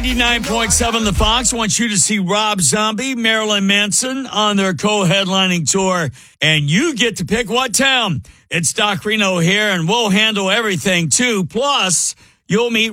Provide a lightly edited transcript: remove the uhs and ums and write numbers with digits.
89.7 The Fox wants you to see Rob Zombie, Marilyn Manson on their co-headlining tour, and you get to pick what town. It's Doc Reno here, and we'll handle everything, too. Plus, you'll meet